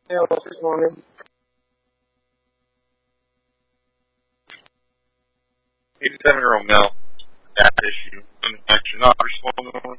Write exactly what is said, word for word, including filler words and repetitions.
Yeah, what's this morning? He's having a real melt that issue. Infection. Not responding.